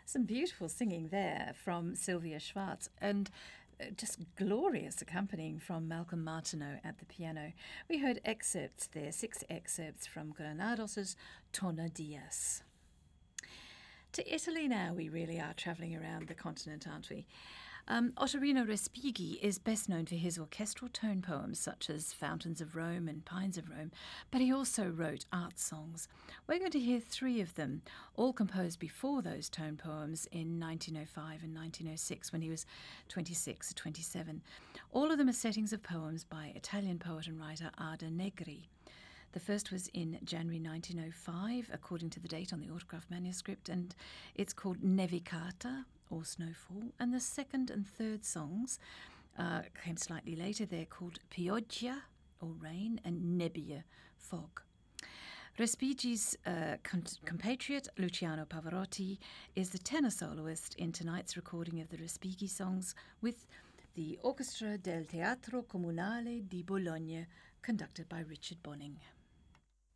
Some beautiful singing there from Sylvia Schwartz and just glorious accompanying from Malcolm Martineau at the piano. We heard excerpts there, 6 excerpts from Granados' Tonadillas. To Italy now, we really are travelling around the continent, aren't we? Ottorino Respighi is best known for his orchestral tone poems such as Fountains of Rome and Pines of Rome, but he also wrote art songs. We're going to hear 3 of them, all composed before those tone poems in 1905 and 1906 when he was 26 or 27. All of them are settings of poems by Italian poet and writer Ada Negri. The first was in January 1905, according to the date on the autograph manuscript, and it's called Nevicata, or Snowfall. And the second and third songs came slightly later. They're called Pioggia, or Rain, and Nebbie, Fog. Respighi's compatriot, Luciano Pavarotti, is the tenor soloist in tonight's recording of the Respighi songs with the Orchestra del Teatro Comunale di Bologna, conducted by Richard Bonning.